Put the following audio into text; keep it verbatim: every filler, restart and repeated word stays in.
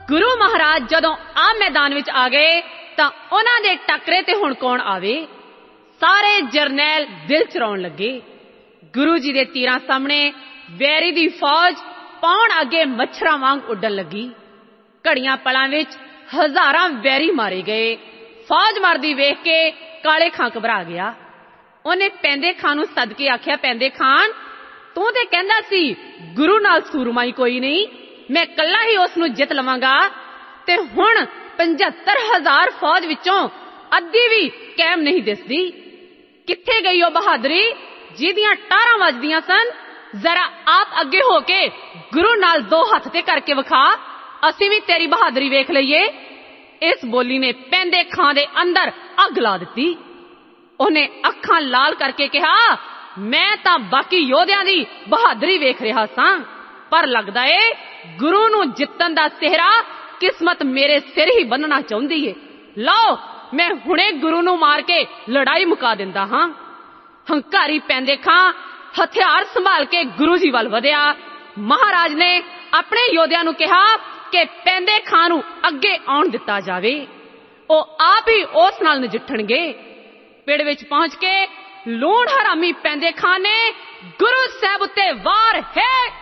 गुरु महाराज जदों आ मैदान विच आ गए तां उन्हां दे टकरे ते हुण कौन आवे। सारे जरनैल दिल चराउण लगे। गुरु जी दे तीरां सामने वैरी दी फौज पौण अगे मच्छरां वांग उड्डण लगी। घड़ियां पलां विच हजारां वैरी मारे गए। फौज मरदी वेख के काले खां घबरा गया। ਉਹਨੇ ਪੈਂਦੇ ਖਾਂ ਨੂੰ ਸੱਦ ਕੇ ਆਖਿਆ, ਪੈਂਦੇ ਖਾਨ ਤੂੰ ਤੇ ਕਹਿੰਦਾ ਸੀ ਗੁਰੂ ਨਾਲ ਸੂਰਮਾਈ ਕੋਈ ਨਹੀਂ, ਮੈਂ ਕੱਲਾ ਹੀ ਉਸ ਨੂੰ ਜਿੱਤ ਲਵਾਂਗਾ, ਤੇ ਹੁਣ ਪਝੱਤਰ ਹਜ਼ਾਰ ਫੌਜ ਵਿੱਚੋਂ ਅੱਧੀ ਵੀ ਕਾਇਮ ਨਹੀਂ ਦਿਸਦੀ। ਕਿੱਥੇ ਗਈ ਉਹ ਬਹਾਦਰੀ ਜਿਹਦੀਆਂ ਟਾਰਾਂ ਵੱਜਦੀਆਂ ਸਨ? ਜ਼ਰਾ ਆਪ ਅੱਗੇ ਹੋ ਕੇ ਗੁਰੂ ਨਾਲ ਦੋ ਹੱਥ ਤੇ ਕਰਕੇ ਵਿਖਾ, ਅਸੀਂ ਵੀ ਤੇਰੀ ਬਹਾਦਰੀ ਵੇਖ ਲਈਏ। ਇਸ ਬੋਲੀ ਨੇ ਪੈਂਦੇ ਖਾਂ ਦੇ ਅੰਦਰ ਅੱਗ ਲਾ ਦਿੱਤੀ। ਉਹਨੇ ਅੱਖਾਂ ਲਾਲ ਕਰਕੇ ਕਿਹਾ, ਮੈਂ ਤਾਂ ਬਾਕੀ ਯੋਧਿਆਂ ਦੀ ਬਹਾਦਰੀ ਵੇਖ ਰਿਹਾ ਸਾਂ, ਪਰ ਲੱਗਦਾ ਏ ਗੁਰੂ ਨੂੰ ਜਿੱਤਣ ਦਾ ਸਿਹਰਾ ਕਿਸਮਤ ਮੇਰੇ ਸਿਰ ਹੀ ਬੰਨਣਾ ਚਾਹੁੰਦੀ ਏ। ਲਓ ਮੈਂ ਹੁਣੇ ਗੁਰੂ ਨੂੰ ਮਾਰ ਕੇ ਲੜਾਈ ਮੁਕਾ ਦਿੰਦਾ ਹਾਂ। ਹੰਕਾਰੀ ਪੈਂਦੇ ਖਾਂ ਹਥਿਆਰ ਸੰਭਾਲ ਕੇ ਗੁਰੂ ਜੀ ਵੱਲ ਵਧਿਆ। ਮਹਾਰਾਜ ਨੇ ਆਪਣੇ ਯੋਧਿਆਂ ਨੂੰ ਕਿਹਾ ਕਿ ਪੈਂਦੇ ਖਾਂ ਨੂੰ ਅੱਗੇ ਆਉਣ ਦਿੱਤਾ ਜਾਵੇ, ਉਹ ਆਪ ਹੀ ਉਸ ਨਾਲ ਨਜਿੱਠਣਗੇ। ਪਿੰਡ ਵਿੱਚ ਪਹੁੰਚ ਕੇ ਲੂਣ ਹਰਾਮੀ ਪੈਂਦੇ ਖਾਂ ਨੇ ਗੁਰੂ ਸਾਹਿਬ ਉੱਤੇ ਵਾਰ ਹੈ